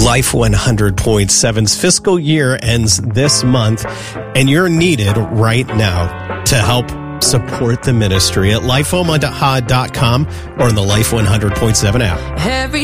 Life 100.7's fiscal year ends this month, and you're needed right now to help support the ministry at lifeomaha.com or in the Life 100.7 app.